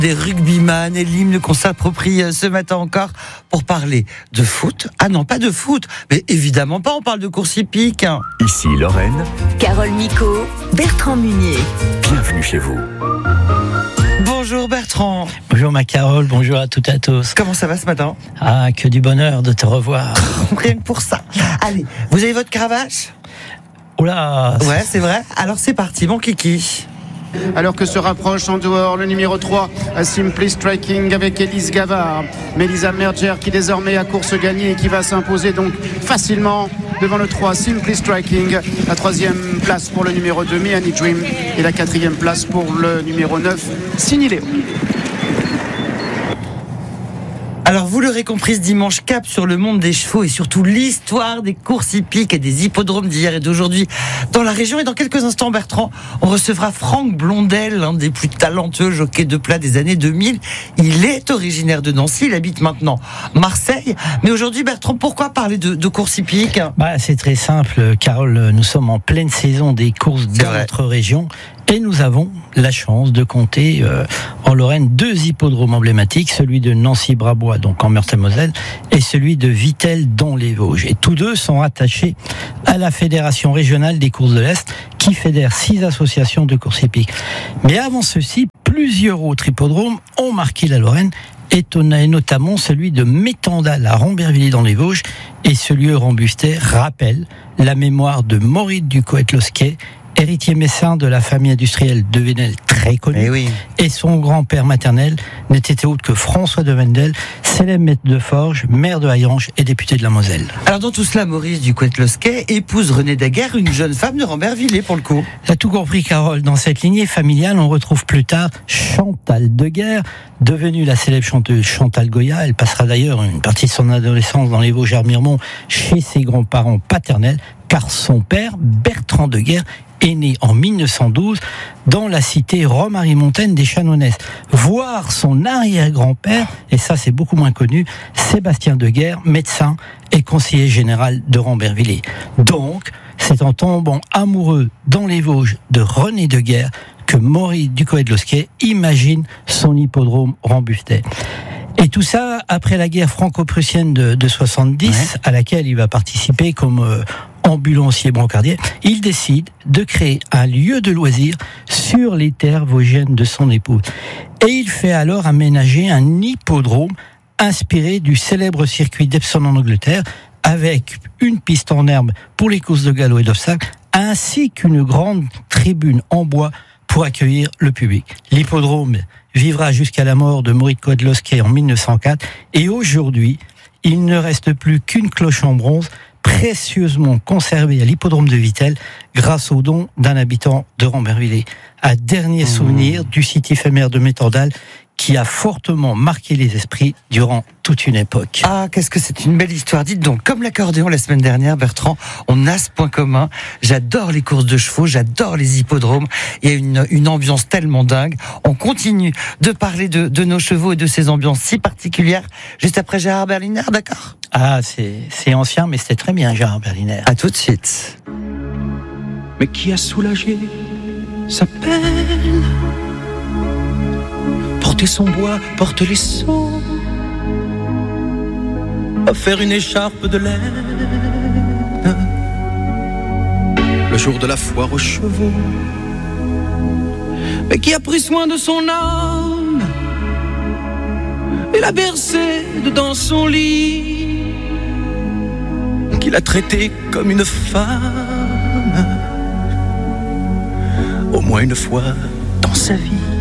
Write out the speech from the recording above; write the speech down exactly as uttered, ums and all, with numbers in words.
Des rugbyman et l'hymne qu'on s'approprie ce matin encore pour parler de foot. Ah non, pas de foot, mais évidemment pas, on parle de course hippique. Ici Lorraine. Carole Micot, Bertrand Munier. Bienvenue chez vous. Bonjour Bertrand. Bonjour ma Carole, bonjour à toutes et à tous. Comment ça va ce matin? Ah, que du bonheur de te revoir. Rien que pour ça. Allez, vous avez votre cravache? Oula. Ouais, c'est vrai. Alors c'est parti, mon kiki. Alors que se rapproche en dehors le numéro trois, Simply Striking avec Elise Gavard. Mélisa Merger qui désormais a course gagnée et qui va s'imposer donc facilement devant le trois, Simply Striking. La troisième place pour le numéro deux, Miami Dream. Et la quatrième place pour le numéro neuf, Siniléo. Alors vous l'aurez compris, ce dimanche, cap sur le monde des chevaux et surtout l'histoire des courses hippiques et des hippodromes d'hier et d'aujourd'hui dans la région. Et dans quelques instants, Bertrand, on recevra Franck Blondel, l'un des plus talentueux jockeys de plat des années deux mille. Il est originaire de Nancy, il habite maintenant Marseille. Mais aujourd'hui, Bertrand, pourquoi parler de, de courses hippiques? Bah, c'est très simple, Carole, nous sommes en pleine saison des courses C'est dans vrai. notre région. Et nous avons la chance de compter euh, en Lorraine deux hippodromes emblématiques, celui de Nancy-Brabois, donc en Meurthe-et-Moselle, et celui de Vittel dans les Vosges. Et tous deux sont rattachés à la Fédération régionale des courses de l'Est, qui fédère six associations de courses hippiques. Mais avant ceci, plusieurs autres hippodromes ont marqué la Lorraine, et notamment celui de Métendal à Rambervillers dans les Vosges, et ce lieu rambustais rappelle la mémoire de Maurice du Coët-Losquet, héritier messin de la famille industrielle de Venel très connue, Eh oui. et son grand-père maternel n'était autre que François de Wendel, célèbre maître de forge, maire de Hayange et député de la Moselle. Alors dans tout cela, Maurice du Coët-Losquet épouse Renée Daguerre, une jeune femme de Rambervillers pour le coup. Tu as tout compris, Carole. Dans cette lignée familiale, on retrouve plus tard Chantal Deguerre, devenue la célèbre chanteuse Chantal Goya. Elle passera d'ailleurs une partie de son adolescence dans les Vosges à Remiremont chez ses grands-parents paternels, car son père, Bertrand Deguerre, est né en mille neuf cent douze dans la cité Rome-Marie-Montaine des Chanoinesses. Voir son arrière-grand-père, et ça c'est beaucoup moins connu, Sébastien Deguerre, médecin et conseiller général de Rambervillers. Donc, c'est en tombant amoureux dans les Vosges de René Deguerre que Maurice du Coët-Losquet imagine son hippodrome rambustais. Et tout ça après la guerre franco-prussienne de, de soixante-dix, ouais. à laquelle il va participer comme euh, ambulancier brancardier. Il décide de créer un lieu de loisirs sur les terres vosgiennes de son épouse. Et il fait alors aménager un hippodrome inspiré du célèbre circuit d'Epsom en Angleterre, avec une piste en herbe pour les courses de galop et d'obstacles, ainsi qu'une grande tribune en bois pour accueillir le public. L'hippodrome vivra jusqu'à la mort de Maurice Coët-Losquet en mille neuf cent quatre, et aujourd'hui, il ne reste plus qu'une cloche en bronze précieusement conservée à l'hippodrome de Vittel grâce au don d'un habitant de Rambervillers. Un dernier souvenir du site éphémère de Métendal qui a fortement marqué les esprits durant toute une époque. Ah, qu'est-ce que c'est une belle histoire. Dites donc, comme l'accordéon la semaine dernière, Bertrand, on a ce point commun. J'adore les courses de chevaux, j'adore les hippodromes. Il y a une, une ambiance tellement dingue. On continue de parler de, de nos chevaux et de ces ambiances si particulières juste après Gérard Berliner, d'accord? Ah, c'est, c'est ancien, mais c'était très bien, Gérard Berliner. À tout de suite. Mais qui a soulagé sa peine? Porter son bois, porte les seaux, à faire une écharpe de laine le jour de la foire aux chevaux. Mais qui a pris soin de son âme et l'a bercée dans son lit, qui l'a traitée comme une femme au moins une fois dans sa vie.